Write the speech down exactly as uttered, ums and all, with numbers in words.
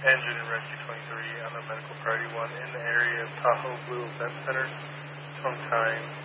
Engine and Rescue twenty-three on the Medical Priority one in the area of Tahoe Blue Event Center. Phone time